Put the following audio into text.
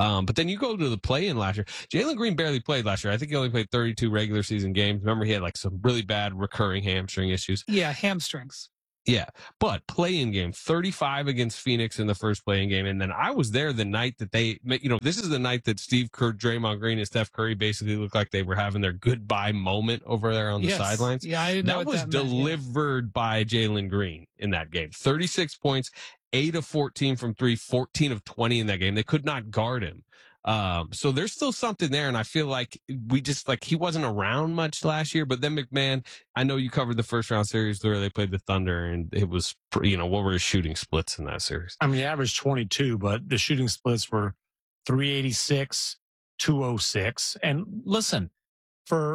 But then you go to the play-in last year. Jalen Green barely played last year. I think he only played 32 regular season games. Remember, he had like some really bad recurring hamstring issues. Yeah, hamstrings. Yeah, but play-in game, 35 against Phoenix in the first play-in game. And then I was there the night that this is the night that Steve Kerr, Draymond Green, and Steph Curry basically looked like they were having their goodbye moment over there on the sidelines. Yeah, I didn't know that was delivered by Jalen Green in that game. 36 points, 8 of 14 from 3, 14 of 20 in that game. They could not guard him. So there's still something there, and I feel like he wasn't around much last year. But then McMahon, I know you covered the first round series where they played the Thunder, and it was, what were his shooting splits in that series? I mean, he averaged 22, but the shooting splits were 386, 206. And listen, for